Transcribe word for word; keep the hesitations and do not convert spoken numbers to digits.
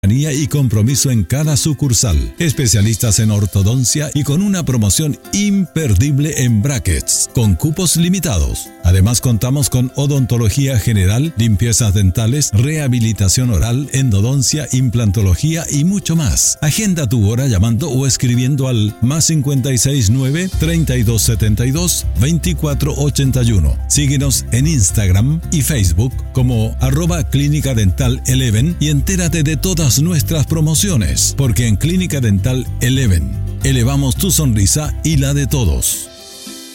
y compromiso en cada sucursal. Especialistas en ortodoncia y con una promoción imperdible en brackets, con cupos limitados. Además, contamos con odontología general, limpiezas dentales, rehabilitación oral, endodoncia, implantología y mucho más. Agenda tu hora llamando o escribiendo al más cincuenta y seis nueve, treinta y dos setenta y dos, veinticuatro ochenta y uno. Síguenos en Instagram y Facebook como arroba Clínica Dental Eleven y entérate de todas nuestras promociones, porque en Clínica Dental Eleven elevamos tu sonrisa y la de todos.